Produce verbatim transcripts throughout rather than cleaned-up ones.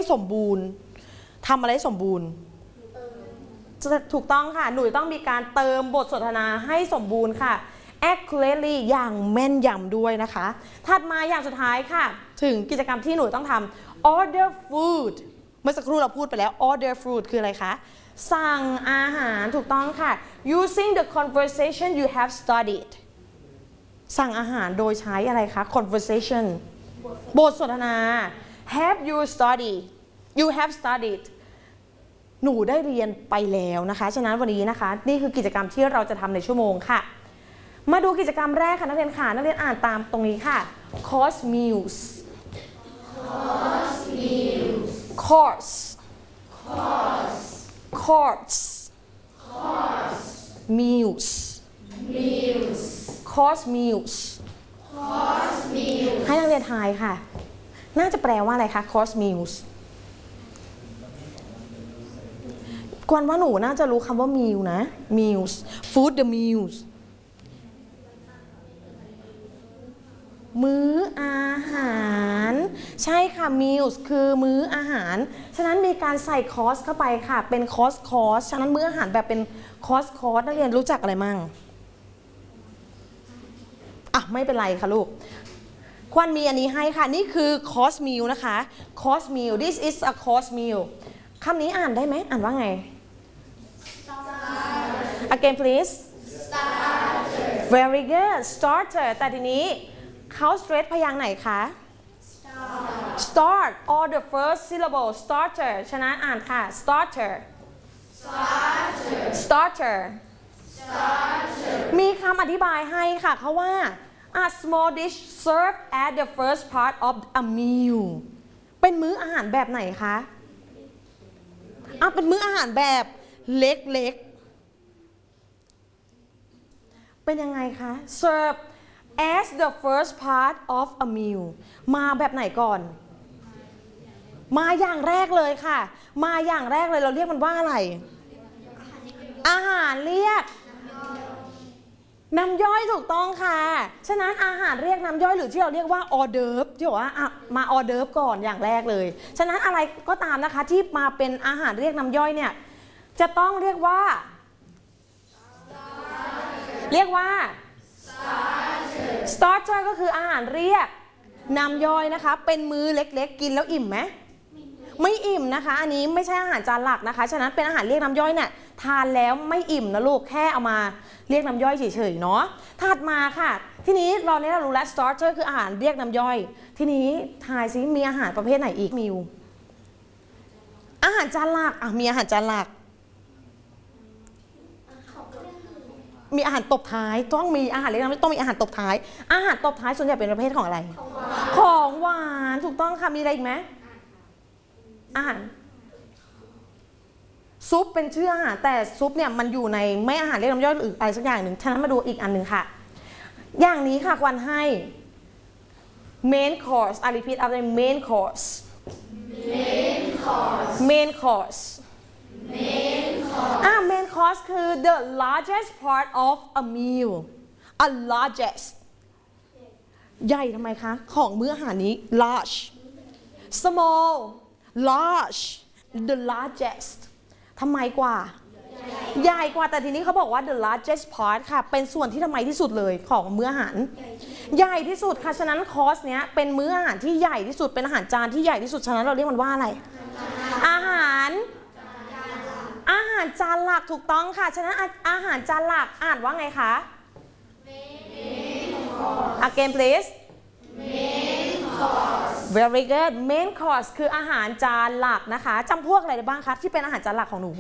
สมบูรณ์ทำอะไรสมบูรณ์ถูกต้องค่ะหนูต้องมีการเติมบทสนทนาให้สมบูรณ์ค่ะ accurately อย่างแม่นยำด้วยนะคะถัดมาอย่างสุดท้ายค่ะถึงกิจกรรมที่หนูต้องทำ order food เมื่อสักครู่เราพูดไปแล้ว order food คืออะไรคะสั่งอาหารถูกต้องค่ะ using the conversation you have studied สั่งอาหารโดยใช้อะไรคะ conversation บทสนทนา have you studied you have studied หนูได้เรียนไปแล้วนะคะฉะนั้นวันนี้นะคะนี่คือกิจกรรมที่เราจะทำในชั่วโมงค่ะมาดูกิจกรรมแรกค่ะนักเรียนค่ะนักเรียนอ่านตามตรงนี้ค่ะ course meals course meals course course course course meals meals course meals course meals ให้นักเรียนทายค่ะน่าจะแปลว่าอะไรคะ course meals กวนว่าหนูน่าจะรู้คำว่า meal นะ meals food the meals มื้ออาหารใช่ค่ะ meals คือมื้ออาหารฉะนั้นมีการใส่คอร์สเข้าไปค่ะเป็นคอร์สคอร์สฉะนั้นมื้ออาหารแบบเป็นคอร์สคอร์สนักเรียนรู้จักอะไรมั่งอ่ะไม่เป็นไรค่ะลูกควันมีอันนี้ให้ค่ะนี่คือคอร์สมิลนะคะคอร์สมิล this is a course meal คำนี้อ่านได้ไหมอ่านว่าไง again please starter very good starter แต่ทีนี้เขาสเตรทพยางค์ไหนคะ start or the first syllable starter ฉะนั้นอ่านค่ะ starter starter starter starter มีคำอธิบายให้ค่ะเขาว่า a small dish served at the first part of a meal เป็นมื้ออาหารแบบไหนคะอ่ะเป็นมื้ออาหารแบบเล็กๆเป็นยังไงคะ serve as the first part of a meal มาแบบไหนก่อนมาอย่างแรกเลยค่ะมาอย่างแรกเลยเราเรียกมันว่าอะไรอาหารเรียกน้ำย่อยถูกต้องค่ะฉะนั้นอาหารเรียกน้ำย่อยหรือที่เราเรียกว่าออเดิร์ฟที่บอกว่ามาออเดิร์ฟก่อนอย่างแรกเลยฉะนั้นอะไรก็ตามนะคะที่มาเป็นอาหารเรียกน้ำย่อยเนี่ยจะต้องเรียกว่าเรียกว่า starter ก็คืออาหารเรียกน้ำย่อยนะคะเป็นมื้อเล็กๆกินแล้วอิ่มไหมไม่อิ่มนะคะอันนี้ไม่ใช่อาหารจานหลักนะคะฉะนั้นเป็นอาหารเรียกน้ำย่อยเนี่ยทานแล้วไม่อิ่มนะลูกแค่เอามาเรียกน้ำย่อยเฉยๆเนาะถัดมาค่ะทีนี้เราเนี่ยเรารู้แล้ว starter คืออาหารเรียกน้ำย่อยทีนี้ทายซิมีอาหารประเภทไหนอีกมิวอาหารจานหลักอ่ะมีอาหารจานหลักมีอาหารตบท้ายต้องมีอาหารเรียกน้ำต้องมีอาหารตบท้ายอาหารตบท้ายส่วนใหญ่เป็นประเภทของอะไรของหวานถูกต้องค่ะมีอะไรอีกไหมอาหารซุปเป็นชื่ออาหารแต่ซุปเนี่ยมันอยู่ในไม่อาหารเรียกน้ำย่อยหรืออะไรสักอย่างหนึ่งฉะนั้นมาดูอีกอันหนึ่งค่ะอย่างนี้ค่ะควันให้ main course I repeat after main course main course main course main course อ่ะ main course คือ the largest part of a meal a largest ใหญ่ทำไมคะของมื้ออาหารนี้ large small large the largest ทำไมกว่าใหญ่กว่าแต่ทีนี้เขาบอกว่า the largest part ค่ะเป็นส่วนที่ทำไมที่สุดเลยของมื้ออาหารใหญ่ที่สุดค่ะฉะนั้นคอร์สเนี้ยเป็นมื้ออาหารที่ใหญ่ที่สุดเป็นอาหารจานที่ใหญ่ที่สุดฉะนั้นเราเรียกมันว่าอะไรอาหารอาหารจานหลักถูกต้องค่ะฉะนั้นอาหารจานหลักอ่านว่าไงคะ again please main course very good main course คืออาหารจานหลักนะคะจำพวกอะไรได้บ้างคะที่เป็นอาหารจานหลักของหนู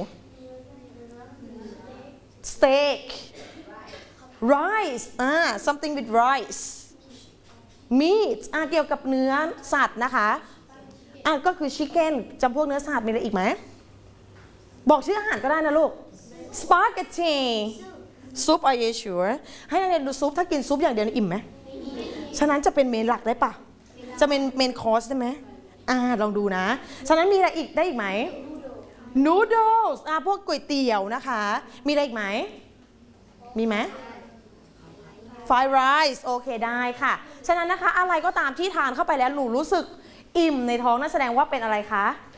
steak rice อ่า something with rice meat อ่าเกี่ยวกับเนื้อสัตว์นะคะอ่าก็คือ chicken จำพวกเนื้อสัตว์มีอะไรอีกไหมบอกชื่ออาหารก็ได้นะลูก spaghetti soup are you sure ให้นักเรียนดูซุปถ้ากินซุปอย่างเดียวอิ่มไหมฉะนั้นจะเป็นเมนหลักได้ปะจะเป็นเมนคอร์สได้ไหมอ่าลองดูนะฉะนั้นมีอะไรอีกได้อีกไหม noodles อ่าพวกก๋วยเตี๋ยวนะคะมีอะไรอีกไหมมีไหม fried rice โอเคได้ค่ะฉะนั้นนะคะอะไรก็ตามที่ทานเข้าไปแล้วหนูรู้สึกอิ่มในท้องนั่นแสดงว่าเป็นอะไรคะ